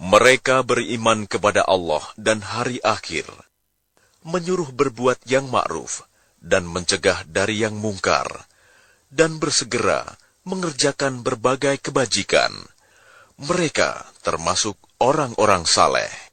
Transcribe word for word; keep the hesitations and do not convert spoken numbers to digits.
Mereka beriman kepada Allah dan hari akhir, menyuruh berbuat yang ma'ruf dan mencegah dari yang mungkar, dan bersegera mengerjakan berbagai kebajikan. Mereka termasuk orang-orang saleh.